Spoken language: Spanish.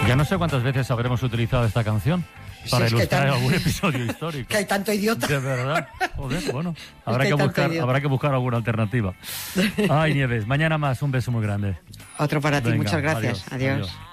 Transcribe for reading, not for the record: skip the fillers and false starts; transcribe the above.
Ya no sé cuántas veces habremos utilizado esta canción para ilustrar algún episodio histórico. Que hay tanto idiota. De verdad. Joder, bueno, habrá que buscar alguna alternativa. Ay, Nieves, mañana más. Un beso muy grande. Otro para ti. Muchas gracias. Adiós.